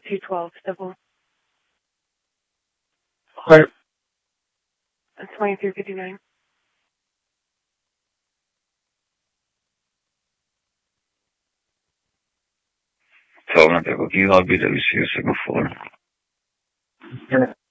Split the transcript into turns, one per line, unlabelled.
212 Civil.
Right.
2359.
So, not able to log BWC before.
Yeah.